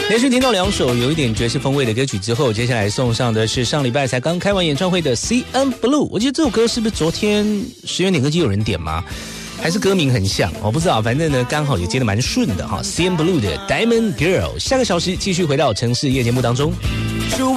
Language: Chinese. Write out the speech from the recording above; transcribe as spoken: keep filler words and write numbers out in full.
连续听到两首有一点爵士风味的歌曲之后，接下来送上的是上礼拜才刚开完演唱会的 C N Blue。我记得这首歌是不是昨天十元点歌机有人点吗？还是歌名很像？我不知道，反正呢刚好也接得蛮顺的哈。C N Blue 的 Diamond Girl， 下个小时继续回到城市夜节目当中。